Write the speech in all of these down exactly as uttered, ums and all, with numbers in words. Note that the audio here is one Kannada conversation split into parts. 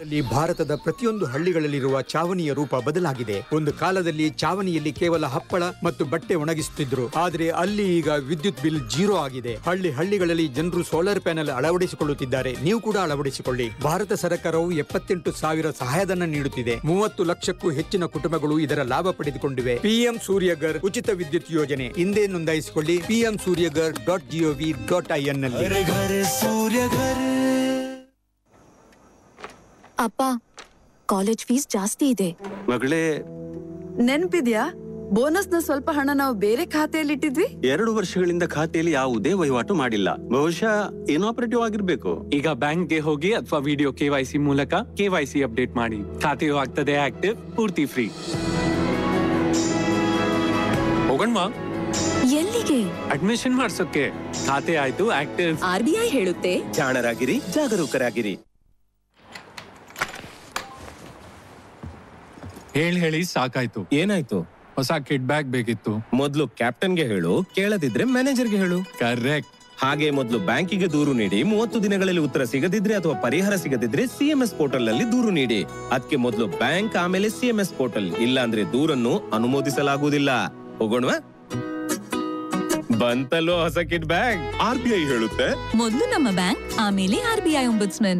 ವರ್ಷಗಳಲ್ಲಿ ಭಾರತದ ಪ್ರತಿಯೊಂದು ಹಳ್ಳಿಗಳಲ್ಲಿರುವ ಚಾವಣಿಯ ರೂಪ ಬದಲಾಗಿದೆ. ಒಂದು ಕಾಲದಲ್ಲಿ ಚಾವಣಿಯಲ್ಲಿ ಕೇವಲ ಹಪ್ಪಳ ಮತ್ತು ಬಟ್ಟೆ ಒಣಗಿಸುತ್ತಿದ್ರು, ಆದ್ರೆ ಅಲ್ಲಿ ಈಗ ವಿದ್ಯುತ್ ಬಿಲ್ ಜೀರೋ ಆಗಿದೆ. ಹಳ್ಳಿ ಹಳ್ಳಿಗಳಲ್ಲಿ ಜನರು ಸೋಲಾರ್ ಪ್ಯಾನೆಲ್ ಅಳವಡಿಸಿಕೊಳ್ಳುತ್ತಿದ್ದಾರೆ. ನೀವು ಕೂಡ ಅಳವಡಿಸಿಕೊಳ್ಳಿ. ಭಾರತ ಸರ್ಕಾರವು ಎಪ್ಪತ್ತೆಂಟು ಸಾವಿರ ಸಹಾಯಧನ ನೀಡುತ್ತಿದೆ. ಮೂವತ್ತು ಲಕ್ಷಕ್ಕೂ ಹೆಚ್ಚಿನ ಕುಟುಂಬಗಳು ಇದರ ಲಾಭ ಪಡೆದುಕೊಂಡಿವೆ. ಪಿಎಂ ಸೂರ್ಯಗರ್ ಉಚಿತ ವಿದ್ಯುತ್ ಯೋಜನೆ ಹಿಂದೆ ನೋಂದಾಯಿಸಿಕೊಳ್ಳಿ. PM Surya Ghar dot gov dot I N ನಲ್ಲಿ. ಅಪ್ಪ, ಕಾಲೇಜ್ ಫೀಸ್ ಜಾಸ್ತಿ ಇದೆ. ಮಗಳೇ, ನೆನ್ಪಿದ್ಯಾ ಬೋನಸ್ ನ ಸ್ವಲ್ಪ ಹಣ ನಾವು ಬೇರೆ ಖಾತೆಯಲ್ಲಿ ಇಟ್ಟಿದ್ವಿ. ಎರಡು ವರ್ಷಗಳಿಂದ ಖಾತೆಯಲ್ಲಿ ಯಾವುದೇ ವಹಿವಾಟು ಮಾಡಿಲ್ಲ. ಬಹುಶಃ ಇನಾಪರೇಟಿವ್ ಆಗಿರ್ಬೇಕು. ಈಗ ಬ್ಯಾಂಕ್ಗೆ ಹೋಗಿ ಅಥವಾ ವಿಡಿಯೋ ಕೆವೈಸಿ ಮೂಲಕ ಕೆವೈಸಿ ಅಪ್ಡೇಟ್ ಮಾಡಿ. ಖಾತೆಯು ಆಗ್ತದೆ ಆಕ್ಟಿವ್, ಪೂರ್ತಿ ಫ್ರೀ. ಹೋಗಣ್ವಾ? ಎಲ್ಲಿಗೆ? ಅಡ್ಮಿಷನ್ ಮಾಡ್ಸೋಕೆ. ಖಾತೆ ಆಯ್ತು ಆಕ್ಟಿವ್. ಆರ್ ಬಿ ಐ ಹೇಳುತ್ತೆ, ಜಾಣರಾಗಿರಿ, ಜಾಗರೂಕರಾಗಿರಿ. ಹೇಳಿ ಹೇಳಿ ಸಾಕಾಯ್ತು. ಏನಾಯ್ತು? ಹೊಸ ಕಿಡ್ ಬ್ಯಾಗ್ ಬೇಕಿತ್ತು. ಮೊದ್ಲು ಕ್ಯಾಪ್ಟನ್ಗೆ ಹೇಳು, ಕೇಳದಿದ್ರೆ ಮ್ಯಾನೇಜರ್ಗೆ ಹೇಳು. ಕರೆಕ್ಟ್. ಹಾಗೆ ಮೊದಲು ಬ್ಯಾಂಕಿಗೆ ದೂರು ನೀಡಿ, ಮೂವತ್ತು ದಿನಗಳಲ್ಲಿ ಉತ್ತರ ಸಿಗದಿದ್ರೆ ಅಥವಾ ಪರಿಹಾರ ಸಿಗದಿದ್ರೆ ಸಿಎಂಎಸ್ ಪೋರ್ಟಲ್ ನಲ್ಲಿ ದೂರು ನೀಡಿ. ಅದಕ್ಕೆ ಮೊದಲು ಬ್ಯಾಂಕ್, ಆಮೇಲೆ ಸಿಎಂಎಸ್ ಪೋರ್ಟಲ್. ಇಲ್ಲ ಅಂದ್ರೆ ದೂರನ್ನು ಅನುಮೋದಿಸಲಾಗುವುದಿಲ್ಲ. ಹೋಗೋಣವಾ? ಬಂತಲ್ಲೋ ಹೊಸ kid bag. R B I ಹೇಳುತ್ತೆ, ಮೊದಲು ನಮ್ಮ ಬ್ಯಾಂಕ್, ಆಮೇಲೆ ಆರ್ ಬಿ ಐ ಒಂಬುಡ್ಸ್ಮನ್.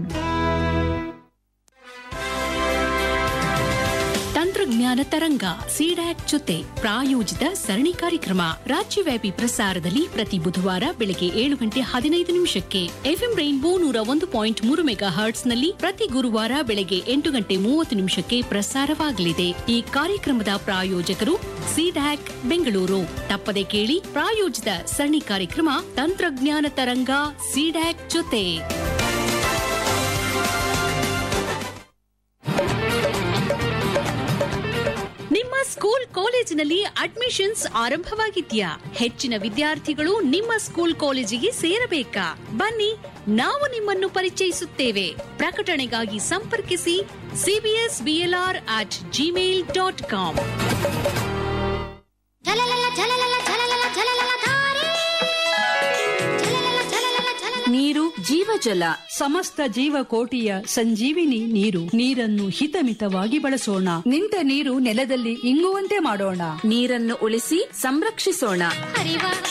ತಂತ್ರಜ್ಞಾನ ತರಂಗ ಸಿಡ್ಯಾಕ್ ಜೊತೆ ಪ್ರಾಯೋಜಿತ ಸರಣಿ ಕಾರ್ಯಕ್ರಮ ರಾಜ್ಯವ್ಯಾಪಿ ಪ್ರಸಾರದಲ್ಲಿ ಪ್ರತಿ ಬುಧವಾರ ಬೆಳಗ್ಗೆ ಏಳು ಗಂಟೆ ಹದಿನೈದು ನಿಮಿಷಕ್ಕೆ, ಎಫ್ಎಂ ರೈನ್ಬೋ ನೂರ ಒಂದು ಪಾಯಿಂಟ್ ಮೂರು ಮೆಗಾ ಹರ್ಟ್ಸ್ ನಲ್ಲಿ ಪ್ರತಿ ಗುರುವಾರ ಬೆಳಗ್ಗೆ ಎಂಟು ಗಂಟೆ ಮೂವತ್ತು ನಿಮಿಷಕ್ಕೆ ಪ್ರಸಾರವಾಗಲಿದೆ. ಈ ಕಾರ್ಯಕ್ರಮದ ಪ್ರಾಯೋಜಕರು ಸಿಡ್ಯಾಕ್ ಬೆಂಗಳೂರು. ತಪ್ಪದೆ ಕೇಳಿ ಪ್ರಾಯೋಜಿತ ಸರಣಿ ಕಾರ್ಯಕ್ರಮ ತಂತ್ರಜ್ಞಾನ ತರಂಗ ಸಿಡ್ಯಾಕ್ ಜೊತೆ. ನಿಮ್ಮ ಸ್ಕೂಲ್ ಕಾಲೇಜಿನಲ್ಲಿ ಅಡ್ಮಿಷನ್ಸ್ ಆರಂಭವಾಗಿದ್ಯಾ? ಹೆಚ್ಚಿನ ವಿದ್ಯಾರ್ಥಿಗಳು ನಿಮ್ಮ ಸ್ಕೂಲ್ ಕಾಲೇಜಿಗೆ ಸೇರಬೇಕಾ? ಬನ್ನಿ, ನಾವು ನಿಮ್ಮನ್ನು ಪರಿಚಯಿಸುತ್ತೇವೆ. ಪ್ರಕಟಣೆಗಾಗಿ ಸಂಪರ್ಕಿಸಿ CBS BLR at Gmail dot com. ನೀರು ಜೀವಜಲ, ಸಮಸ್ತ ಜೀವಕೋಟಿಯ ಸಂಜೀವಿನಿ ನೀರು. ನೀರನ್ನು ಹಿತಮಿತವಾಗಿ ಬಳಸೋಣ. ನಿಂತ ನೀರು ನೆಲದಲ್ಲಿ ಇಂಗುವಂತೆ ಮಾಡೋಣ. ನೀರನ್ನು ಉಳಿಸಿ ಸಂರಕ್ಷಿಸೋಣ.